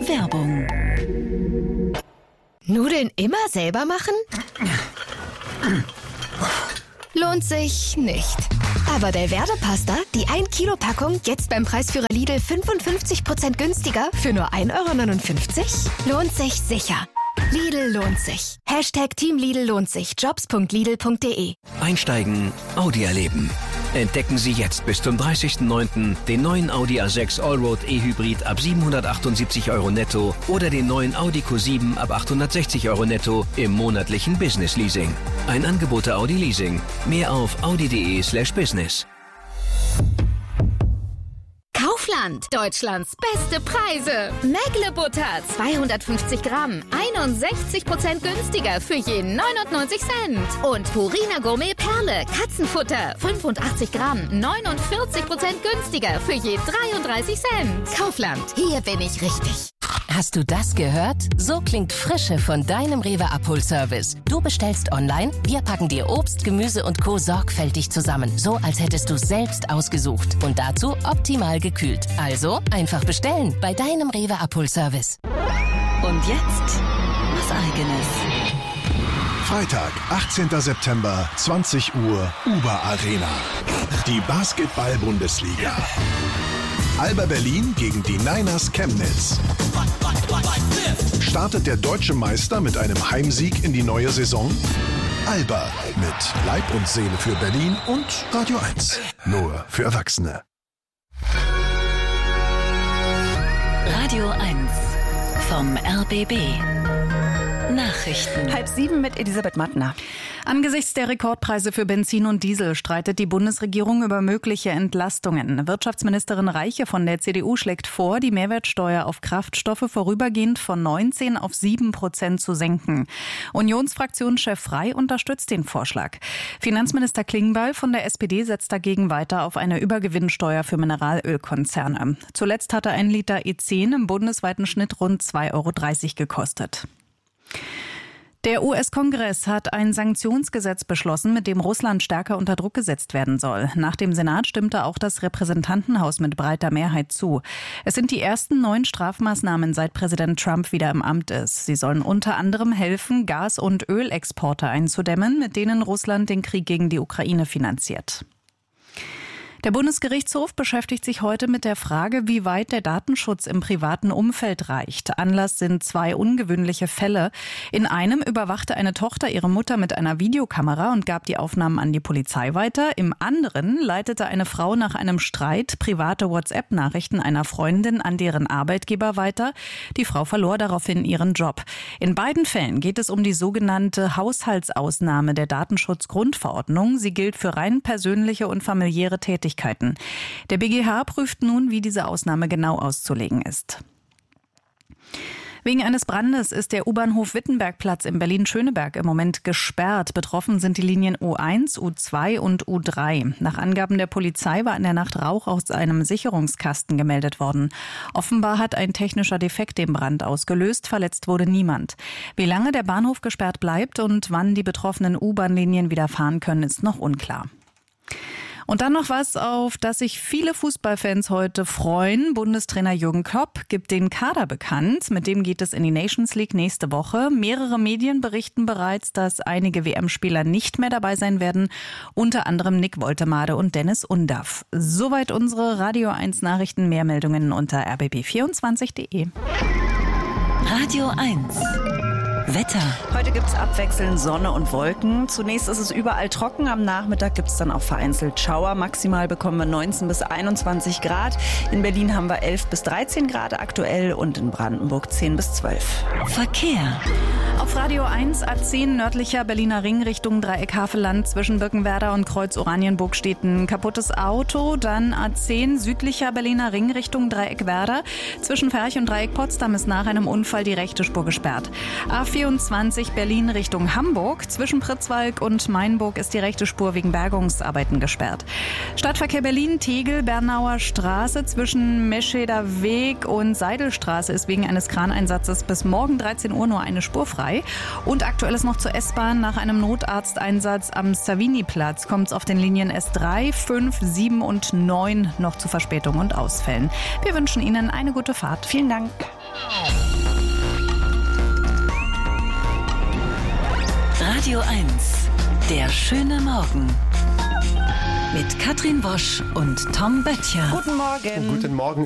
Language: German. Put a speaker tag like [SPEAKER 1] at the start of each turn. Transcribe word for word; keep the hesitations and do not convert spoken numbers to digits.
[SPEAKER 1] Werbung.
[SPEAKER 2] Nudeln immer selber machen? Lohnt sich nicht. Aber Delverde Pasta, die ein Kilo Packung, jetzt beim Preisführer Lidl fünfundfünfzig Prozent günstiger für nur ein Euro neunundfünfzig? Lohnt sich sicher. Lidl lohnt sich. Hashtag Team Lidl lohnt sich. Jobs punkt lidl punkt de.
[SPEAKER 3] Einsteigen, Audi erleben. Entdecken Sie jetzt bis zum dreißigsten neunten den neuen Audi A sechs Allroad E-Hybrid ab siebenhundertachtundsiebzig Euro netto oder den neuen Audi Q sieben ab achthundertsechzig Euro netto im monatlichen Business Leasing. Ein Angebot der Audi Leasing. Mehr auf audi punkt de slash business.
[SPEAKER 2] Kaufland, Deutschlands beste Preise. Mägle Butter, zweihundertfünfzig Gramm, einundsechzig Prozent günstiger für je neunundneunzig Cent. Und Purina Gourmet Perle, Katzenfutter, fünfundachtzig Gramm, neunundvierzig Prozent günstiger für je dreiunddreißig Cent. Kaufland, hier bin ich richtig.
[SPEAKER 1] Hast du das gehört? So klingt Frische von deinem Rewe Abholservice. Du bestellst online, wir packen dir Obst, Gemüse und Co. sorgfältig zusammen. So, als hättest du es selbst ausgesucht. Und dazu optimal gekühlt. Also einfach bestellen bei deinem Rewe Abholservice.
[SPEAKER 4] Und jetzt was Eigenes.
[SPEAKER 5] Freitag, achtzehnten September, zwanzig Uhr, Uber Arena. Die Basketball-Bundesliga. Alba Berlin gegen die Niners Chemnitz. Startet der deutsche Meister mit einem Heimsieg in die neue Saison? Alba mit Leib und Seele für Berlin und Radio eins. Nur für Erwachsene.
[SPEAKER 4] Radio eins vom R B B. Nachrichten.
[SPEAKER 6] Halb sieben mit Elisabeth Mattner. Angesichts der Rekordpreise für Benzin und Diesel streitet die Bundesregierung über mögliche Entlastungen. Wirtschaftsministerin Reiche von der C D U schlägt vor, die Mehrwertsteuer auf Kraftstoffe vorübergehend von neunzehn auf sieben Prozent zu senken. Unionsfraktionschef Frey unterstützt den Vorschlag. Finanzminister Klingbeil von der S P D setzt dagegen weiter auf eine Übergewinnsteuer für Mineralölkonzerne. Zuletzt hatte ein Liter E zehn im bundesweiten Schnitt rund zwei Euro dreißig gekostet. Der U S-Kongress hat ein Sanktionsgesetz beschlossen, mit dem Russland stärker unter Druck gesetzt werden soll. Nach dem Senat stimmte auch das Repräsentantenhaus mit breiter Mehrheit zu. Es sind die ersten neuen Strafmaßnahmen, seit Präsident Trump wieder im Amt ist. Sie sollen unter anderem helfen, Gas- und Ölexporte einzudämmen, mit denen Russland den Krieg gegen die Ukraine finanziert. Der Bundesgerichtshof beschäftigt sich heute mit der Frage, wie weit der Datenschutz im privaten Umfeld reicht. Anlass sind zwei ungewöhnliche Fälle. In einem überwachte eine Tochter ihre Mutter mit einer Videokamera und gab die Aufnahmen an die Polizei weiter. Im anderen leitete eine Frau nach einem Streit private WhatsApp-Nachrichten einer Freundin an deren Arbeitgeber weiter. Die Frau verlor daraufhin ihren Job. In beiden Fällen geht es um die sogenannte Haushaltsausnahme der Datenschutzgrundverordnung. Sie gilt für rein persönliche und familiäre Tätigkeiten. Der B G H prüft nun, wie diese Ausnahme genau auszulegen ist. Wegen eines Brandes ist der U-Bahnhof Wittenbergplatz in Berlin-Schöneberg im Moment gesperrt. Betroffen sind die Linien U eins, U zwei und U drei. Nach Angaben der Polizei war in der Nacht Rauch aus einem Sicherungskasten gemeldet worden. Offenbar hat ein technischer Defekt den Brand ausgelöst. Verletzt wurde niemand. Wie lange der Bahnhof gesperrt bleibt und wann die betroffenen U-Bahn-Linien wieder fahren können, ist noch unklar. Und dann noch was, auf das sich viele Fußballfans heute freuen. Bundestrainer Jürgen Klopp gibt den Kader bekannt. Mit dem geht es in die Nations League nächste Woche. Mehrere Medien berichten bereits, dass einige W M-Spieler nicht mehr dabei sein werden. Unter anderem Nick Woltemade und Dennis Undaff. Soweit unsere Radio eins Nachrichten. Mehr Meldungen unter r b b vierundzwanzig punkt de.
[SPEAKER 4] Radio eins. Wetter.
[SPEAKER 6] Heute gibt es abwechselnd Sonne und Wolken. Zunächst ist es überall trocken. Am Nachmittag gibt es dann auch vereinzelt Schauer. Maximal bekommen wir neunzehn bis einundzwanzig Grad. In Berlin haben wir elf bis dreizehn Grad aktuell und in Brandenburg zehn bis zwölf.
[SPEAKER 4] Verkehr.
[SPEAKER 6] Auf Radio eins A zehn nördlicher Berliner Ring Richtung Dreieck Havelland zwischen Birkenwerder und Kreuz Oranienburg steht ein kaputtes Auto. Dann A zehn südlicher Berliner Ring Richtung Dreieck Werder. Zwischen Ferch und Dreieck Potsdam ist nach einem Unfall die rechte Spur gesperrt. A vierundzwanzig Berlin Richtung Hamburg. Zwischen Pritzwalk und Mainburg ist die rechte Spur wegen Bergungsarbeiten gesperrt. Stadtverkehr Berlin, Tegel, Bernauer Straße zwischen Mescheder Weg und Seidelstraße ist wegen eines Kraneinsatzes bis morgen dreizehn Uhr nur eine Spur frei. Und aktuell ist noch zur S-Bahn. Nach einem Notarzteinsatz am Savini-Platz kommt es auf den Linien S drei, fünf, sieben und neun noch zu Verspätungen und Ausfällen. Wir wünschen Ihnen eine gute Fahrt. Vielen Dank.
[SPEAKER 4] Radio eins. Der schöne Morgen. Mit Katrin Wosch und Tom Böttcher.
[SPEAKER 7] Guten Morgen.
[SPEAKER 8] Guten Morgen.